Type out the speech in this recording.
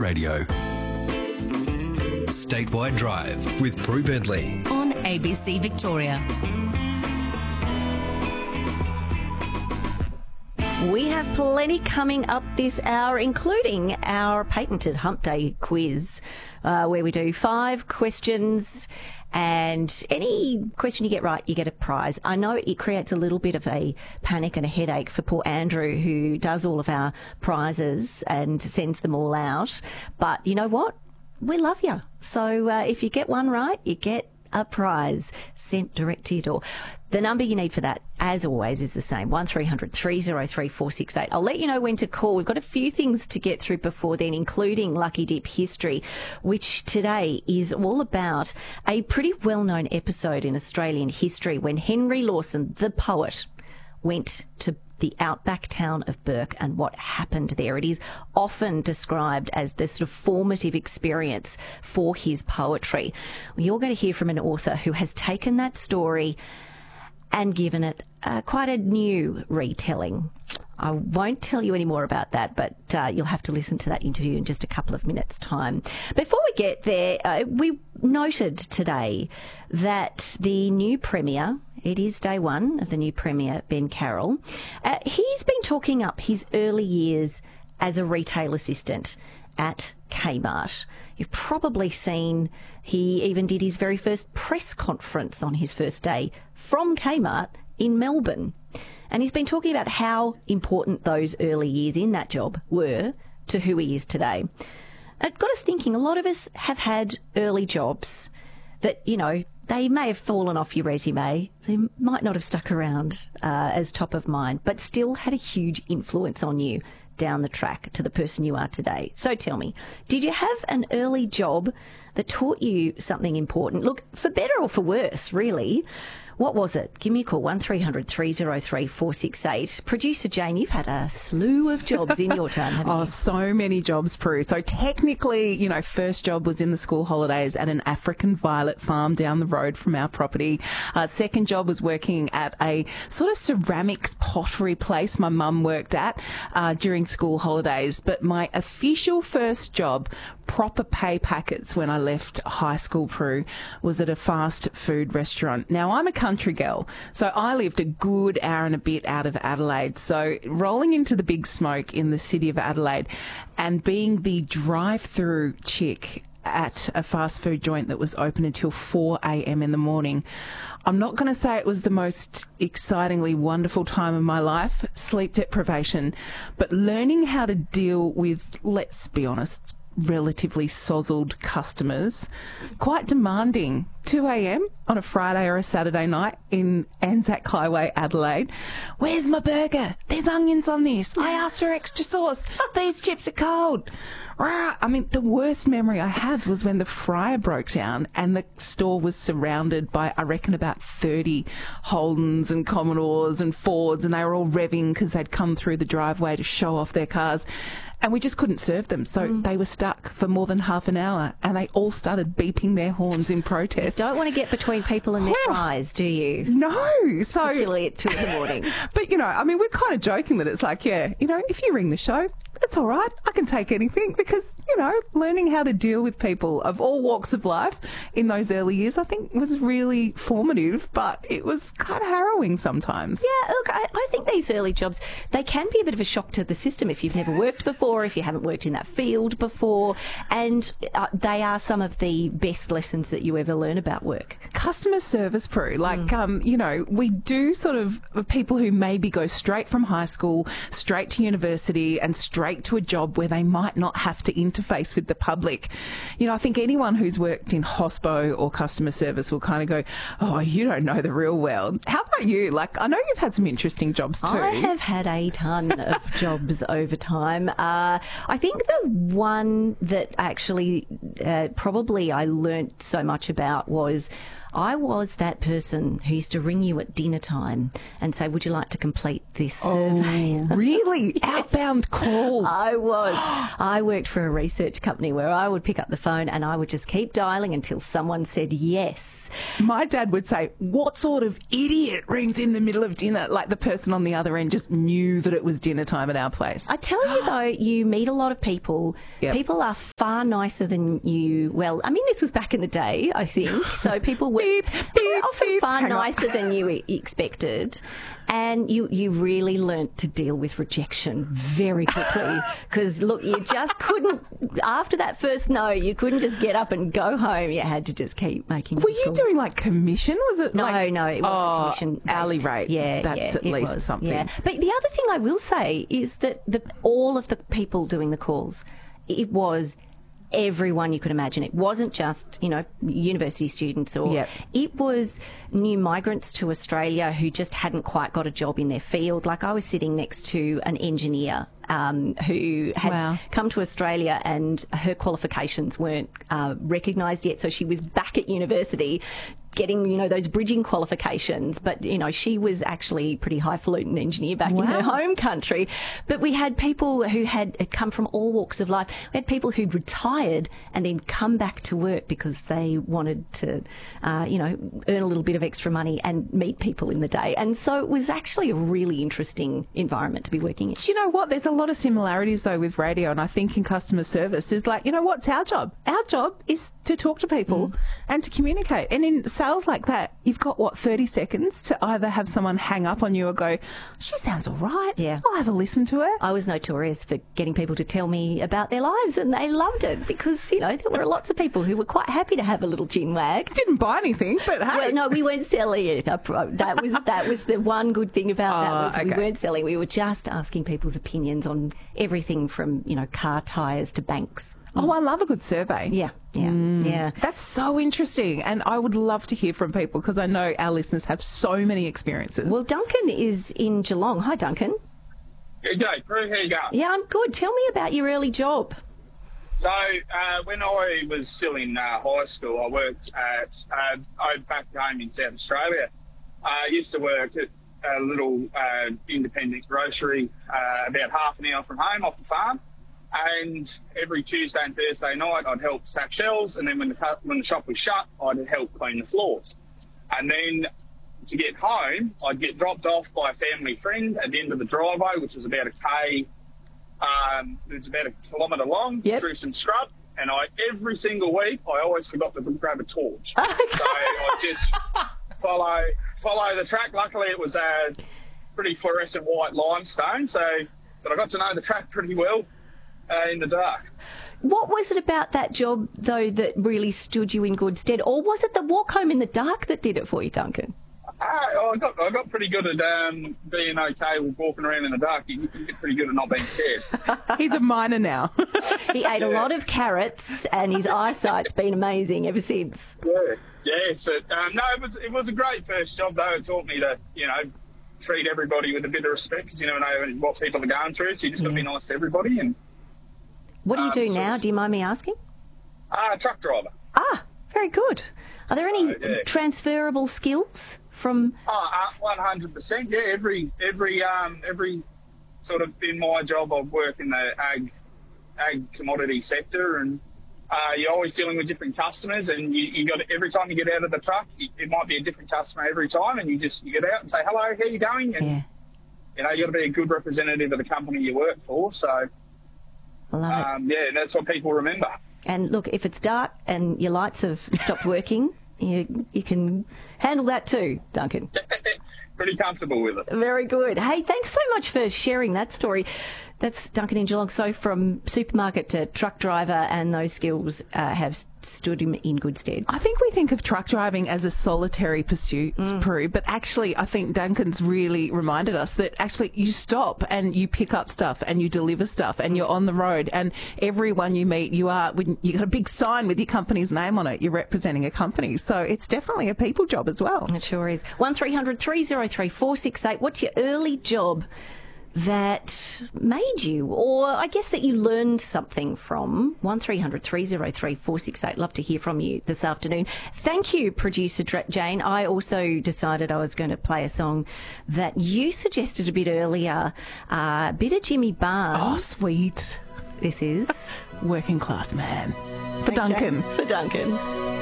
Radio. Statewide Drive with Prue Bentley on ABC Victoria. We have plenty coming up this hour, including our patented Hump Day quiz, where we do 5 questions, and any question you get right, you get a prize. I know it creates a little bit of a panic and a headache for poor Andrew, who does all of our prizes and sends them all out. But you know what? We love you. So if you get one right, you get a prize sent direct to your door. The number you need for that, as always, is the same, 1300 303 468. I'll let you know when to call. We've got a few things to get through before then, including Lucky Dip history, which today is all about a pretty well-known episode in Australian history when Henry Lawson, the poet, went to the outback town of Bourke and what happened there. It is often described as the sort of formative experience for his poetry. You're going to hear from an author who has taken that story and given it quite a new retelling. I won't tell you any more about that, but you'll have to listen to that interview in just a couple of minutes' time. Before we get there, we noted today that the new Premier, it is day one of the new Premier, Ben Carroll, he's been talking up his early years as a retail assistant at Kmart. You've probably seen he even did his very first press conference on his first day from Kmart in Melbourne. And he's been talking about how important those early years in that job were to who he is today. It got us thinking, a lot of us have had early jobs that, you know, they may have fallen off your resume. They might not have stuck around as top of mind, but still had a huge influence on you down the track to the person you are today. So tell me, did you have an early job that taught you something important? Look, for better or for worse, really. What was it? Give me a call, 1300 303 468. Producer Jane, you've had a slew of jobs in your time, haven't you? So many jobs, Prue. So technically, you know, first job was in the school holidays at an African violet farm down the road from our property. Second job was working at a sort of ceramics pottery place my mum worked at during school holidays. But my official first job, proper pay packets when I left high school, Prue, was at a fast food restaurant. Now, I'm a country girl, so I lived a good hour and a bit out of Adelaide. So rolling into the big smoke in the city of Adelaide and being the drive-through chick at a fast food joint that was open until 4 a.m. in the morning. I'm not going to say it was the most excitingly wonderful time of my life, sleep deprivation, but learning how to deal with, let's be honest, relatively sozzled customers, quite demanding. 2 a.m. on a Friday or a Saturday night in Anzac Highway, Adelaide. Where's my burger? There's onions on this. I asked for extra sauce. These chips are cold. I mean, the worst memory I have was when the fryer broke down and the store was surrounded by, I reckon, about 30 Holdens and Commodores and Fords, and they were all revving because they'd come through the driveway to show off their cars. And we just couldn't serve them. So they were stuck for more than half an hour and they all started beeping their horns in protest. You don't want to get between people and their fries, do you? No. So, particularly at 2 in the morning. But, you know, I mean, we're kind of joking that it's like, yeah, you know, if you ring the show, that's all right. I can take anything because, you know, learning how to deal with people of all walks of life in those early years, I think was really formative, but it was kind of harrowing sometimes. Yeah, look, I think these early jobs, they can be a bit of a shock to the system if you've never worked before, if you haven't worked in that field before, and they are some of the best lessons that you ever learn about work. Customer service, Prue, like, you know, we do sort of people who maybe go straight from high school, straight to university and straight to a job where they might not have to interface with the public. You know, I think anyone who's worked in hospo or customer service will kind of go, oh, you don't know the real world. How about you? Like, I know you've had some interesting jobs too. I have had a ton of jobs over time. I think the one that actually probably I learnt so much about was I was that person who used to ring you at dinner time and say, would you like to complete this survey? Really? Outbound calls. I was. I worked for a research company where I would pick up the phone and I would just keep dialing until someone said yes. My dad would say, what sort of idiot rings in the middle of dinner? Like the person on the other end just knew that it was dinner time at our place. I tell you though, you meet a lot of people. Yep. People are far nicer than you. Well, I mean, this was back in the day, I think. So people were Beep, beep, often beep. far Hang on. nicer than you expected. And you really learnt to deal with rejection very quickly. Because, look, you just couldn't, after that first no, you couldn't just get up and go home. You had to just keep making Were you calls. doing like commission? Was it No, like... no, it wasn't commission. Hourly rate. Yeah, That's yeah, at it least was, something. Yeah. But the other thing I will say is that all of the people doing the calls, it was everyone you could imagine. It wasn't just, university students or Yep. it was new migrants to Australia who just hadn't quite got a job in their field. Like I was sitting next to an engineer who had Wow. come to Australia and her qualifications weren't recognised yet. So she was back at university getting, those bridging qualifications. But, she was actually pretty highfalutin engineer back in her Wow. home country. But we had people who had come from all walks of life. We had people who'd retired and then come back to work because they wanted to, earn a little bit of extra money and meet people in the day. And so it was actually a really interesting environment to be working in. Do you know what? There's a lot of similarities though with radio, and I think in customer service is like, what's our job? Our job is to talk to people and to communicate. And in sales like that, you've got 30 seconds to either have someone hang up on you or go, she sounds all right. Yeah. I'll have a listen to her. I was notorious for getting people to tell me about their lives, and they loved it because, there were lots of people who were quite happy to have a little gin wag. Didn't buy anything, but hey. Well, no, we weren't selling it. That was the one good thing about that was we okay. weren't selling. We were just asking people's opinions on everything from, car tyres to banks. Oh, I love a good survey. Yeah, yeah. That's so interesting. And I would love to hear from people because I know our listeners have so many experiences. Well, Duncan is in Geelong. Hi, Duncan. G'day, Prue. How you going? Yeah, I'm good. Tell me about your early job. So, when I was still in high school, I worked at back home in South Australia. I used to work at a little independent grocery about half an hour from home off the farm. And every Tuesday and Thursday night, I'd help stack shelves. And then when the shop was shut, I'd help clean the floors. And then to get home, I'd get dropped off by a family friend at the end of the driveway, which was about a K. It was about a kilometre long, Yep. through some scrub. And every single week, I always forgot to grab a torch. So I just follow the track. Luckily, it was a pretty fluorescent white limestone, but I got to know the track pretty well in the dark. What was it about that job, though, that really stood you in good stead? Or was it the walk home in the dark that did it for you, Duncan? I got pretty good at being okay with walking around in the dark. You can get pretty good at not being scared. He's a miner now. He ate a lot of carrots and his eyesight's been amazing ever since. Yeah. So no, it was a great first job though. It taught me to treat everybody with a bit of respect because you never know what people are going through. So you just got to be nice to everybody. And What do you do now? Do you mind me asking? truck driver. Ah, very good. Are there any yeah. transferable skills from... 100%. Yeah, every sort of in my job, I work in the ag commodity sector, and you're always dealing with different customers, and you got every time you get out of the truck, it might be a different customer every time, and you get out and say hello, how you going? And you got to be a good representative of the company you work for. So I love it. that's what people remember. And look, if it's dark and your lights have stopped working, you can handle that too, Duncan. Pretty comfortable with it. Very good. Hey, thanks so much for sharing that story. That's Duncan in Geelong. So from supermarket to truck driver, and those skills have stood him in good stead. I think we think of truck driving as a solitary pursuit, Prue, but actually I think Duncan's really reminded us that actually you stop and you pick up stuff and you deliver stuff and you're on the road, and everyone you meet, you got a big sign with your company's name on it. You're representing a company. So it's definitely a people job as well. It sure is. 1300 303 468. What's your early job that made you, or I guess that you learned something from? 1300 303 468. Love to hear from you this afternoon. Thank you, producer Jane. I also decided I was going to play a song that you suggested a bit earlier, a bit of Jimmy Barnes. Oh, sweet. This is Working Class Man. For Thanks, Duncan. Jane. For Duncan.